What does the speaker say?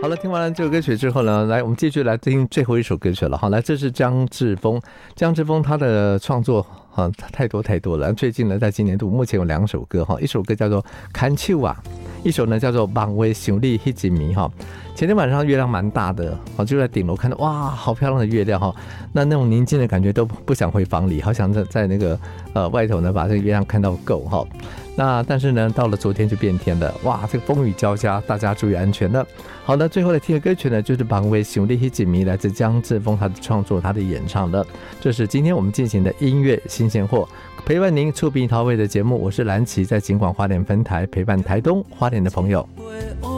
了，听完了这首歌曲之后呢，来我们继续来听最后一首歌曲了。好，来，这是江志峰他的创作太多了。最近呢，在今年度目前有2首歌一首歌叫做《看秋啊》，一首呢叫做《望为想你迄一暝》哈。前天晚上月亮蛮大的，就在顶楼看到哇，好漂亮的月亮哈。那种宁静的感觉都不想回房里，好想在那个外头呢把这个月亮看到够哈。那但是呢，到了昨天就变天了，哇，这个风雨交加，大家注意安全了。好的，最后来听的歌曲呢，就是《望为想你迄一暝》，来自江志峰他的创作，他的演唱的。这是今天我们进行的音乐新鲜货，陪伴您触鼻桃味的节目，我是蓝琪，在警广花莲分台陪伴台东花莲的朋友。